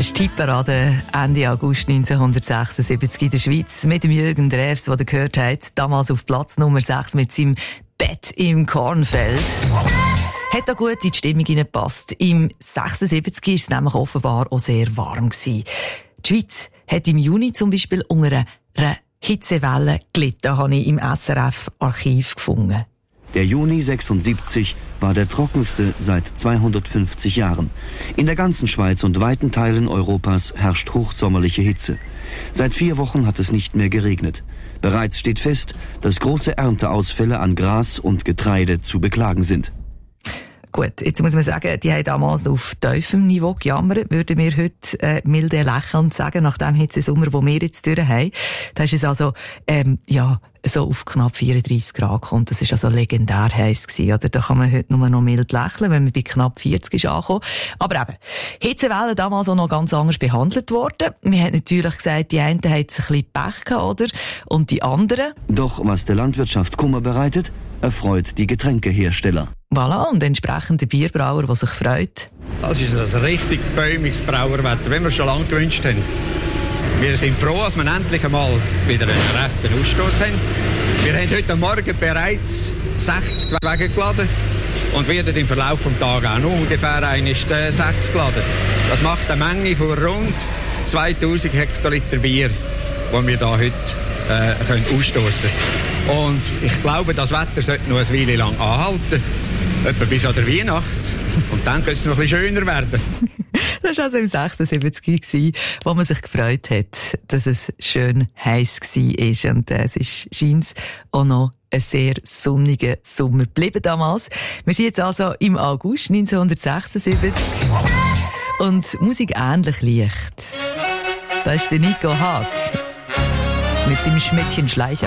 ist die Hitparade Ende August 1976 in der Schweiz mit dem Jürgen Drews, den ihr gehört habt, damals auf Platz Nummer 6 mit seinem Bett im Kornfeld. Hat da gut in die Stimmung hineingepasst. Im 76 war es nämlich offenbar auch sehr warm gewesen. Die Schweiz hat im Juni zum Beispiel unter einer Hitzewelle gelitten, habe ich im SRF-Archiv gefunden. Der Juni 76 war der trockenste seit 250 Jahren. In der ganzen Schweiz und weiten Teilen Europas herrscht hochsommerliche Hitze. Seit 4 Wochen hat es nicht mehr geregnet. Bereits steht fest, dass große Ernteausfälle an Gras und Getreide zu beklagen sind. Gut, jetzt muss man sagen, die haben damals auf tiefem Niveau gejammert, würden wir heute milde lächelnd sagen, nach dem Hitzesommer, den wir jetzt durch haben. Da ist es also, so auf knapp 34 Grad gekommen. Das ist also legendär heiß gewesen, oder? Da kann man heute nur noch mild lächeln, wenn man bei knapp 40 ist angekommen. Aber eben, Hitzewellen damals auch noch ganz anders behandelt worden. Wir haben natürlich gesagt, die einen haben ein bisschen Pech gehabt, oder? Und die anderen? Doch was der Landwirtschaft Kummer bereitet, erfreut die Getränkehersteller. Voilà, und entsprechend der Bierbrauer, der sich freut. Das ist ein richtig bäumiges Brauerwetter, wie wir schon lange gewünscht haben. Wir sind froh, dass wir endlich einmal wieder einen rechten Ausstoß haben. Wir haben heute Morgen bereits 60 Wagen geladen und werden im Verlauf des Tages auch noch ungefähr 60 geladen. Das macht eine Menge von rund 2000 Hektoliter Bier, die wir hier heute ausstoßen können. Und ich glaube, das Wetter sollte noch eine Weile lang anhalten, etwa bis an der Weihnacht. Und dann könnte es noch ein bisschen schöner werden. Das war also im 76, wo man sich gefreut hat, dass es schön heiß war. Und es ist scheint auch noch ein sehr sonniger Sommer geblieben damals. Wir sind jetzt also im August 1976. Und Musik ähnlich leicht. Da ist der Nico Haag mit seinem Schmidtchen Schleicher.